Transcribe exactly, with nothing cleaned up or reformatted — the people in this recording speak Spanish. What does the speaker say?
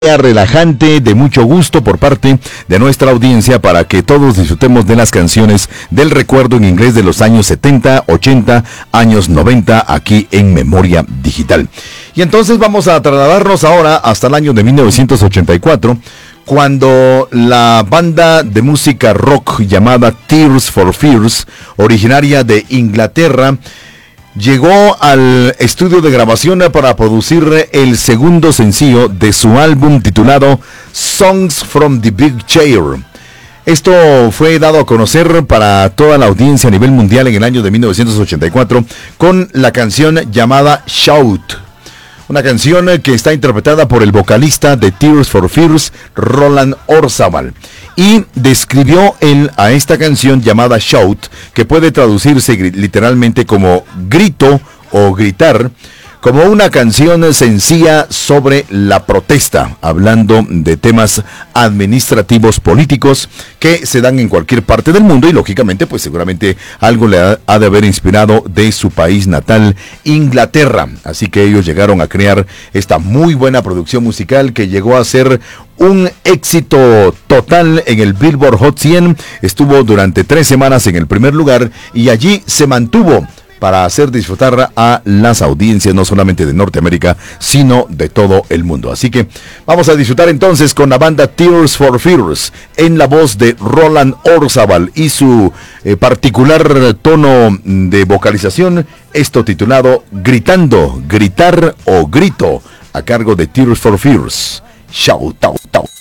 relajante, de mucho gusto por parte de nuestra audiencia para que todos disfrutemos de las canciones del recuerdo en inglés de los años setenta, ochenta, años noventa aquí en Memoria Digital. Y entonces vamos a trasladarnos ahora hasta el año de mil novecientos ochenta y cuatro, cuando la banda de música rock llamada Tears for Fears, originaria de Inglaterra, llegó al estudio de grabación para producir el segundo sencillo de su álbum titulado Songs from the Big Chair. Esto fue dado a conocer para toda la audiencia a nivel mundial en el año de mil novecientos ochenta y cuatro con la canción llamada Shout. Una canción que está interpretada por el vocalista de Tears for Fears, Roland Orzabal. Y describió él a esta canción llamada Shout, que puede traducirse literalmente como grito o gritar, como una canción sencilla sobre la protesta, hablando de temas administrativos políticos que se dan en cualquier parte del mundo y lógicamente pues seguramente algo le ha, ha de haber inspirado de su país natal, Inglaterra. Así que ellos llegaron a crear esta muy buena producción musical que llegó a ser un éxito total en el Billboard Hot cien, estuvo durante tres semanas en el primer lugar y allí se mantuvo para hacer disfrutar a las audiencias no solamente de Norteamérica, sino de todo el mundo. Así que vamos a disfrutar entonces con la banda Tears for Fears, en la voz de Roland Orzabal y su eh, particular tono de vocalización, esto titulado Gritando, Gritar o Grito, a cargo de Tears for Fears. Shout out, out.